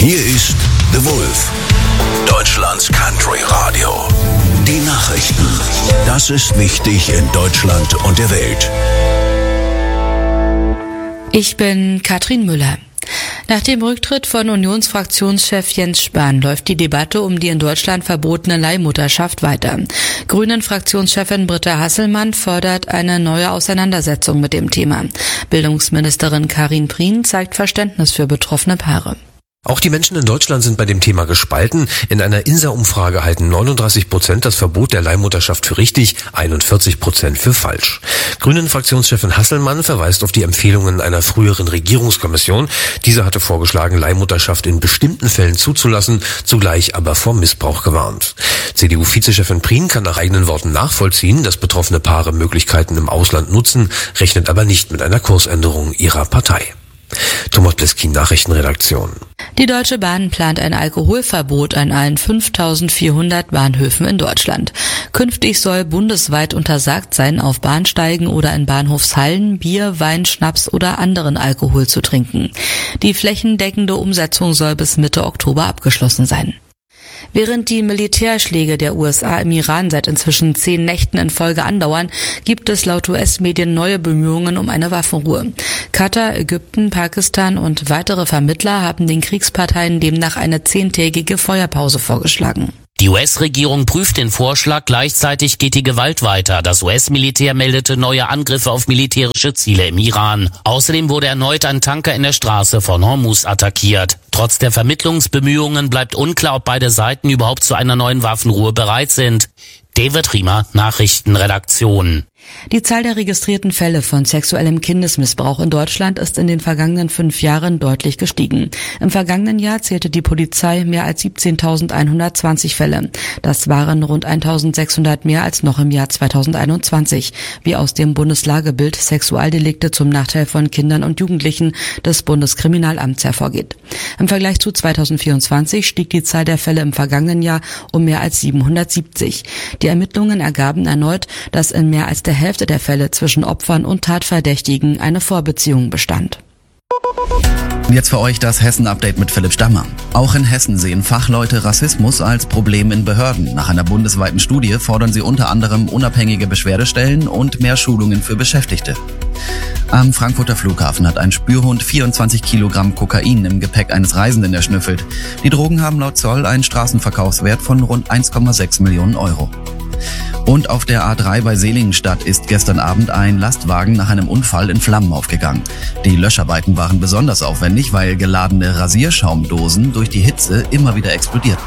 Hier ist The Wolf, Deutschlands Country Radio. Die Nachrichten. Das ist wichtig in Deutschland und der Welt. Ich bin Katrin Müller. Nach dem Rücktritt von Unionsfraktionschef Jens Spahn läuft die Debatte um die in Deutschland verbotene Leihmutterschaft weiter. Grünen-Fraktionschefin Britta Hasselmann fordert eine neue Auseinandersetzung mit dem Thema. Bildungsministerin Karin Prien zeigt Verständnis für betroffene Paare. Auch die Menschen in Deutschland sind bei dem Thema gespalten. In einer INSA-Umfrage halten 39% das Verbot der Leihmutterschaft für richtig, 41% für falsch. Grünen-Fraktionschefin Hasselmann verweist auf die Empfehlungen einer früheren Regierungskommission. Diese hatte vorgeschlagen, Leihmutterschaft in bestimmten Fällen zuzulassen, zugleich aber vor Missbrauch gewarnt. CDU-Vizechefin Prien kann nach eigenen Worten nachvollziehen, dass betroffene Paare Möglichkeiten im Ausland nutzen, rechnet aber nicht mit einer Kursänderung ihrer Partei. Thomas Bliskin, Nachrichtenredaktion. Die Deutsche Bahn plant ein Alkoholverbot an allen 5.400 Bahnhöfen in Deutschland. Künftig soll bundesweit untersagt sein, auf Bahnsteigen oder in Bahnhofshallen Bier, Wein, Schnaps oder anderen Alkohol zu trinken. Die flächendeckende Umsetzung soll bis Mitte Oktober abgeschlossen sein. Während die Militärschläge der USA im Iran seit inzwischen 10 Nächten in Folge andauern, gibt es laut US-Medien neue Bemühungen um eine Waffenruhe. Katar, Ägypten, Pakistan und weitere Vermittler haben den Kriegsparteien demnach eine 10-tägige Feuerpause vorgeschlagen. Die US-Regierung prüft den Vorschlag, gleichzeitig geht die Gewalt weiter. Das US-Militär meldete neue Angriffe auf militärische Ziele im Iran. Außerdem wurde erneut ein Tanker in der Straße von Hormuz attackiert. Trotz der Vermittlungsbemühungen bleibt unklar, ob beide Seiten überhaupt zu einer neuen Waffenruhe bereit sind. David Riemer, Nachrichtenredaktion. Die Zahl der registrierten Fälle von sexuellem Kindesmissbrauch in Deutschland ist in den vergangenen 5 Jahren deutlich gestiegen. Im vergangenen Jahr zählte die Polizei mehr als 17.120 Fälle. Das waren rund 1.600 mehr als noch im Jahr 2021, wie aus dem Bundeslagebild Sexualdelikte zum Nachteil von Kindern und Jugendlichen des Bundeskriminalamts hervorgeht. Im Vergleich zu 2024 stieg die Zahl der Fälle im vergangenen Jahr um mehr als 770. Die Ermittlungen ergaben erneut, dass in mehr als der Hälfte der Fälle zwischen Opfern und Tatverdächtigen eine Vorbeziehung bestand. Jetzt für euch das Hessen-Update mit Philipp Stammer. Auch in Hessen sehen Fachleute Rassismus als Problem in Behörden. Nach einer bundesweiten Studie fordern sie unter anderem unabhängige Beschwerdestellen und mehr Schulungen für Beschäftigte. Am Frankfurter Flughafen hat ein Spürhund 24 Kilogramm Kokain im Gepäck eines Reisenden erschnüffelt. Die Drogen haben laut Zoll einen Straßenverkaufswert von rund 1,6 Millionen Euro. Und auf der A3 bei Seligenstadt ist gestern Abend ein Lastwagen nach einem Unfall in Flammen aufgegangen. Die Löscharbeiten waren besonders aufwendig, weil geladene Rasierschaumdosen durch die Hitze immer wieder explodierten.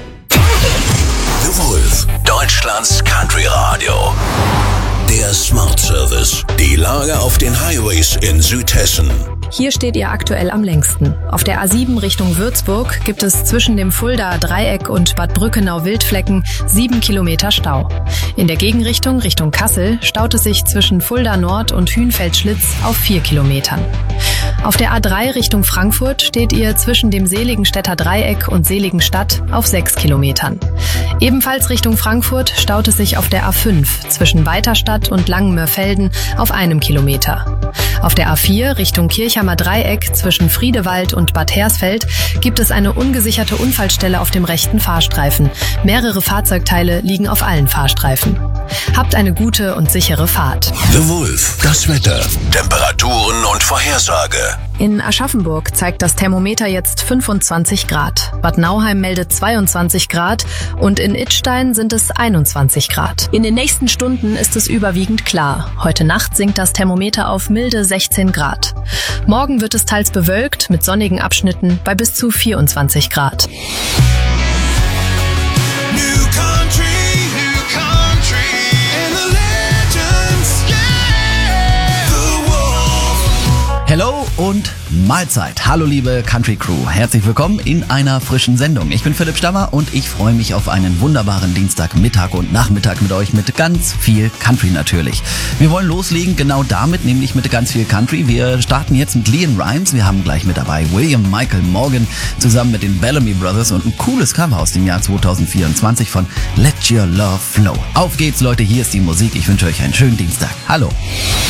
The Wolf, Deutschlands Country Radio. Der Smart Service. Die Lage auf den Highways in Südhessen. Hier steht ihr aktuell am längsten. Auf der A7 Richtung Würzburg gibt es zwischen dem Fuldaer Dreieck und Bad Brückenau-Wildflecken 7 Kilometer Stau. In der Gegenrichtung Richtung Kassel staut es sich zwischen Fulda Nord und Hünfeldschlitz auf 4 Kilometern. Auf der A3 Richtung Frankfurt steht ihr zwischen dem Seligenstädter Dreieck und Seligenstadt auf 6 Kilometern. Ebenfalls Richtung Frankfurt staut es sich auf der A5 zwischen Weiterstadt und Langenmörfelden auf 1 Kilometer. Auf der A4 Richtung Kirchheimer Dreieck zwischen Friedewald und Bad Hersfeld gibt es eine ungesicherte Unfallstelle auf dem rechten Fahrstreifen. Mehrere Fahrzeugteile liegen auf allen Fahrstreifen. Habt eine gute und sichere Fahrt. The Wolf, das Wetter, Temperaturen und Vorhersage. In Aschaffenburg zeigt das Thermometer jetzt 25 Grad. Bad Nauheim meldet 22 Grad und in Idstein sind es 21 Grad. In den nächsten Stunden ist es überwiegend klar. Heute Nacht sinkt das Thermometer auf milde 16 Grad. Morgen wird es teils bewölkt mit sonnigen Abschnitten bei bis zu 24 Grad. Hello und Mahlzeit. Hallo liebe Country Crew. Herzlich willkommen in einer frischen Sendung. Ich bin Philipp Stammer und ich freue mich auf einen wunderbaren Dienstagmittag und Nachmittag mit euch mit ganz viel Country natürlich. Wir wollen loslegen genau damit, nämlich mit ganz viel Country. Wir starten jetzt mit LeAnn Rimes. Wir haben gleich mit dabei William Michael Morgan zusammen mit den Bellamy Brothers und ein cooles Cover aus dem Jahr 2024 von Let Your Love Flow. Auf geht's Leute, hier ist die Musik. Ich wünsche euch einen schönen Dienstag. Hallo.